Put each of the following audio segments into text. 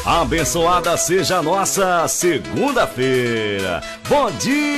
Abençoada seja a nossa segunda-feira. Bom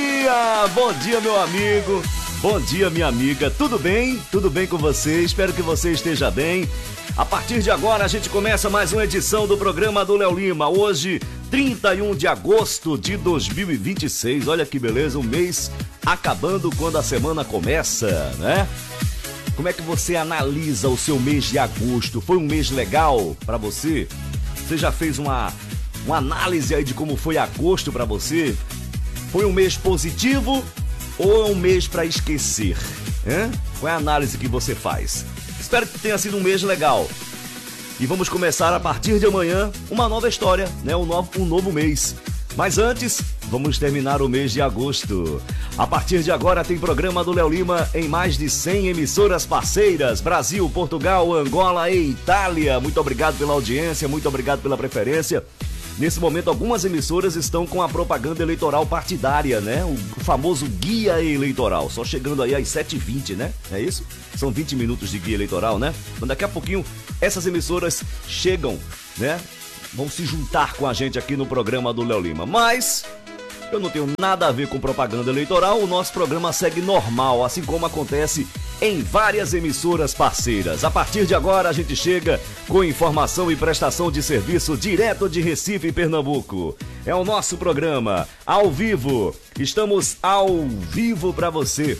dia meu amigo, bom dia minha amiga, tudo bem? Tudo bem com você? Espero que você esteja bem. A partir de agora a gente começa mais uma edição do programa do Léo Lima. Hoje, 31 de agosto de 2026, olha que beleza, um mês acabando quando a semana começa, né? Como é que você analisa o seu mês de agosto? Foi um mês legal para você? Você já fez uma análise aí de como foi agosto para você? Foi um mês positivo ou é um mês para esquecer? Qual é a análise que você faz? Espero que tenha sido um mês legal. E vamos começar a partir de amanhã uma nova história, né? Um novo mês. Mas antes, vamos terminar o mês de agosto. A partir de agora tem programa do Léo Lima em mais de 100 emissoras parceiras. Brasil, Portugal, Angola e Itália. Muito obrigado pela audiência, muito obrigado pela preferência. Nesse momento, algumas emissoras estão com a propaganda eleitoral partidária, né? O famoso guia eleitoral. Só chegando aí às 7h20, né? É isso? São 20 minutos de guia eleitoral, né? Então daqui a pouquinho, essas emissoras chegam, né? Vão se juntar com a gente aqui no programa do Léo Lima. Mas eu não tenho nada a ver com propaganda eleitoral. O nosso programa segue normal, assim como acontece em várias emissoras parceiras. A partir de agora a gente chega com informação e prestação de serviço direto de Recife, Pernambuco. É o nosso programa ao vivo. Estamos ao vivo para você.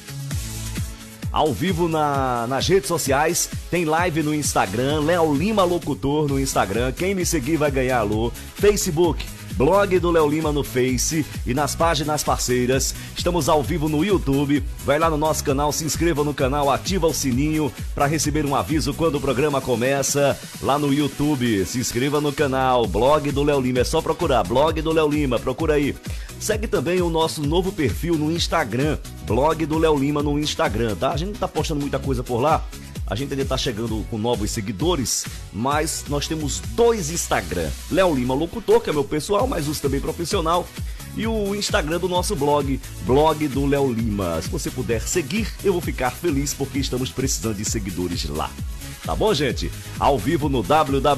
Ao vivo nas redes sociais, tem live no Instagram, Léo Lima Locutor no Instagram. Quem me seguir vai ganhar alô. Facebook, blog do Léo Lima no Face e nas páginas parceiras. Estamos ao vivo no YouTube. Vai lá no nosso canal, se inscreva no canal, ativa o sininho para receber um aviso quando o programa começa. Lá no YouTube, se inscreva no canal, blog do Léo Lima. É só procurar, blog do Léo Lima, procura aí. Segue também o nosso novo perfil no Instagram, blog do Léo Lima no Instagram, tá? A gente não tá postando muita coisa por lá. A gente ainda tá chegando com novos seguidores, mas nós temos 2 Instagram. Léo Lima Locutor, que é meu pessoal, mas uso também profissional. E o Instagram do nosso blog, blog do Léo Lima. Se você puder seguir, eu vou ficar feliz porque estamos precisando de seguidores lá. Tá bom, gente? Ao vivo no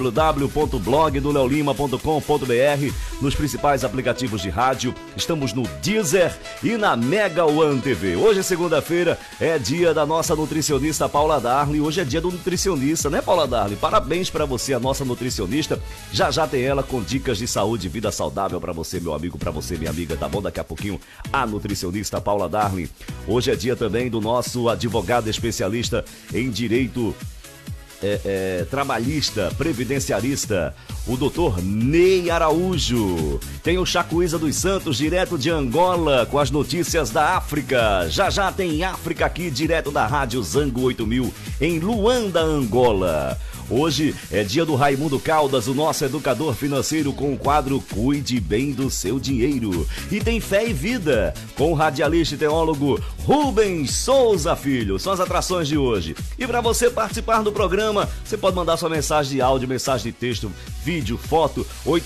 www.blogdoleolima.com.br, nos principais aplicativos de rádio. Estamos no Deezer e na Mega One TV. Hoje é segunda-feira, é dia da nossa nutricionista Paula Darli. Hoje é dia do nutricionista, né, Paula Darli? Parabéns pra você, a nossa nutricionista. Já tem ela com dicas de saúde e vida saudável pra você, meu amigo, pra você, minha amiga, tá bom? Daqui a pouquinho, a nutricionista Paula Darli. Hoje é dia também do nosso advogado especialista em direito trabalhista, previdenciarista, o doutor Ney Araújo. Tem o Chacuíza dos Santos, direto de Angola, com as notícias da África. Já tem África aqui, direto da Rádio Zango 8000, em Luanda, Angola. Hoje é dia do Raimundo Caldas, o nosso educador financeiro, com o quadro Cuide Bem do Seu Dinheiro. E tem Fé e Vida, com o radialista e teólogo Rubens Souza Filho. São as atrações de hoje. E para você participar do programa, você pode mandar sua mensagem de áudio, mensagem de texto, vídeo, foto,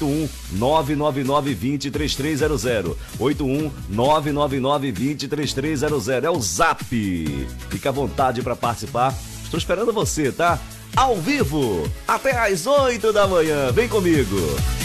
81999203300. 81999203300. É o Zap. Fica à vontade para participar. Estou esperando você, tá? Ao vivo, até às 8 da manhã. Vem comigo.